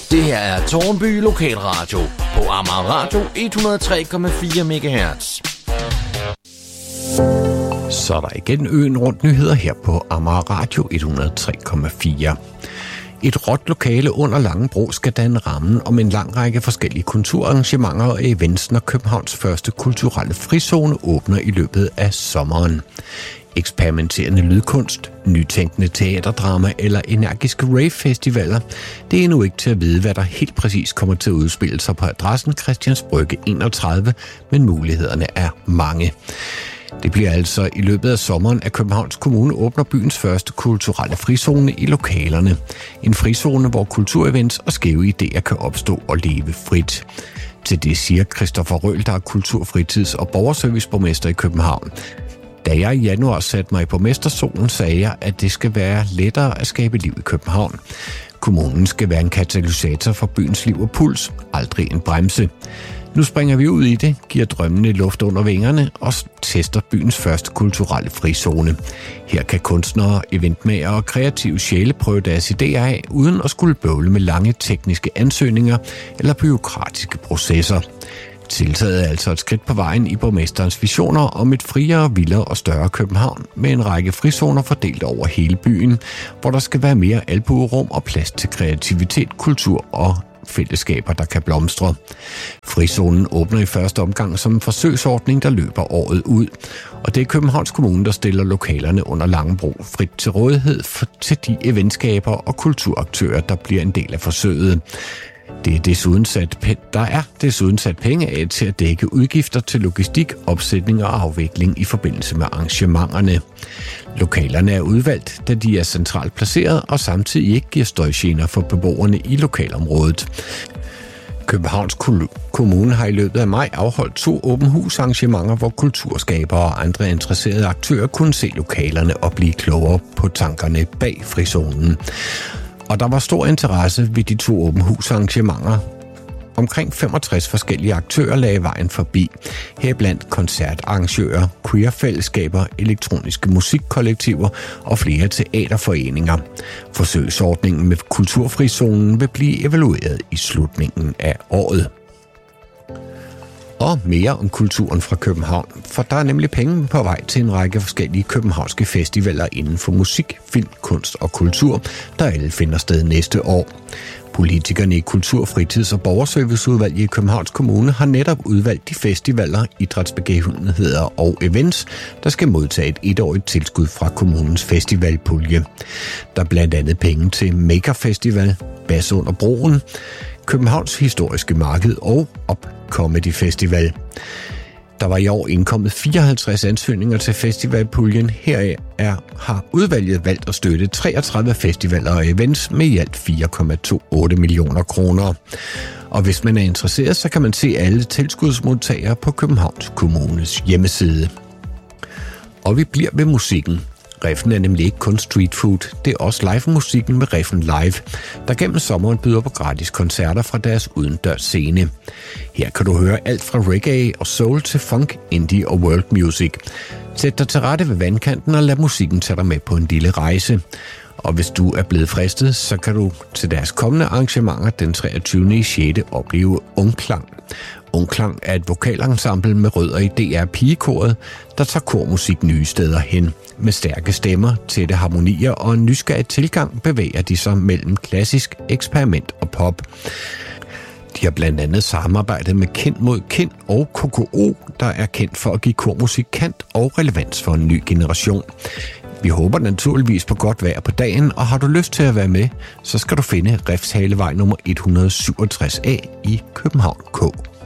Det her er Tårnby Lokalradio på Amager Radio 103,4 MHz. Så er der igen øen rundt nyheder her på Amager Radio 103,4. Et råt lokale under Langebro skal danne rammen om en lang række forskellige kulturarrangementer og events, når Københavns første kulturelle frizone åbner i løbet af sommeren. Eksperimenterende lydkunst, nytænkende teaterdrama eller energiske rave-festivaler, det er endnu ikke til at vide, hvad der helt præcis kommer til at udspille sig på adressen Christians Brygge 31, men mulighederne er mange. Det bliver altså i løbet af sommeren, at Københavns Kommune åbner byens første kulturelle frizone i lokalerne. En frizone, hvor kulturevents og skæve idéer kan opstå og leve frit. Til det siger Christoffer Røhl, der er kulturfritids- og borgerserviceborgmester i København. Da jeg i januar satte mig på borgmesterstolen, sagde jeg, at det skal være lettere at skabe liv i København. Kommunen skal være en katalysator for byens liv og puls, aldrig en bremse. Nu springer vi ud i det, giver drømmene luft under vingerne og tester byens første kulturelle frizone. Her kan kunstnere, eventmagere og kreative sjæle prøve deres idéer af, uden at skulle bøvle med lange tekniske ansøgninger eller bureaukratiske processer. Tiltaget er altså et skridt på vejen i borgmesterens visioner om et friere, vildere og større København med en række frizoner fordelt over hele byen, hvor der skal være mere albuerum og plads til kreativitet, kultur og fællesskaber, der kan blomstre. Frizonen åbner i første omgang som en forsøgsordning, der løber året ud, og det er Københavns Kommune, der stiller lokalerne under Langebro frit til rådighed til de eventskaber og kulturaktører, der bliver en del af forsøget. Der er desuden sat penge af til at dække udgifter til logistik, opsætning og afvikling i forbindelse med arrangementerne. Lokalerne er udvalgt, da de er centralt placeret og samtidig ikke giver støjgener for beboerne i lokalområdet. Københavns Kommune har i løbet af maj afholdt 2 åben hus-arrangementer, hvor kulturskabere og andre interesserede aktører kunne se lokalerne og blive klogere på tankerne bag frizonen. Og der var stor interesse ved de 2 åben hus-arrangementer. Omkring 65 forskellige aktører lagde vejen forbi. Heriblandt koncertarrangører, queer-fællesskaber, elektroniske musikkollektiver og flere teaterforeninger. Forsøgsordningen med kulturfrizonen vil blive evalueret i slutningen af året. Og mere om kulturen fra København, for der er nemlig penge på vej til en række forskellige københavnske festivaler inden for musik, film, kunst og kultur, der alle finder sted næste år. Politikerne i Kultur-, Fritids- og Borgerserviceudvalget i Københavns Kommune har netop udvalgt de festivaler, idrætsbegivenheder og events, der skal modtage et 1-årigt tilskud fra kommunens festivalpulje. Der er blandt andet penge til Maker Festival, Bas under broen, Københavns Historiske Marked og Up Comedy Festival. Der var i år indkommet 54 ansøgninger til festivalpuljen. Heraf har udvalget valgt at støtte 33 festivaler og events med i alt 4,28 millioner kroner. Og hvis man er interesseret, så kan man se alle tilskudsmodtagere på Københavns Kommunes hjemmeside. Og vi bliver ved musikken. Riffen er nemlig ikke kun street food, det er også live-musikken med Riffen Live, der gennem sommeren byder på gratis koncerter fra deres udendørs scene. Her kan du høre alt fra reggae og soul til funk, indie og world music. Sæt dig til rette ved vandkanten og lad musikken tage dig med på en lille rejse. Og hvis du er blevet fristet, så kan du til deres kommende arrangementer den 23.6. opleve Ungklang. Ungklang er et vokalensemble med rødder i DR Pigekoret, der tager kormusik nye steder hen. Med stærke stemmer, tætte harmonier og en nysgerrig tilgang bevæger de sig mellem klassisk, eksperiment og pop. De har blandt andet samarbejdet med Kind mod Kind og KKO, der er kendt for at give kormusik kant og relevans for en ny generation. Vi håber naturligvis på godt vejr på dagen, og har du lyst til at være med, så skal du finde Refshalevej nummer 167A i København K.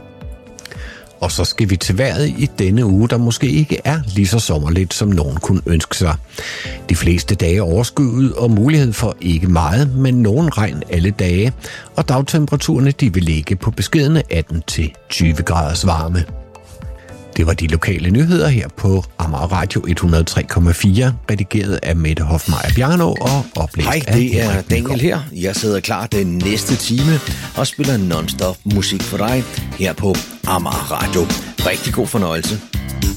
Og så skal vi til vejret i denne uge, der måske ikke er lige så sommerligt, som nogen kunne ønske sig. De fleste dage er overskyet og mulighed for ikke meget, men nogen regn alle dage, og dagtemperaturerne de vil ligge på beskedne 18-20 graders varme. Det var de lokale nyheder her på Amager Radio 103,4, redigeret af Mette Hofmeier Bjarno og oplæst af Hej, det er Daniel her. Jeg sidder klar den næste time og spiller non-stop musik for dig her på Amager Radio. Rigtig god fornøjelse.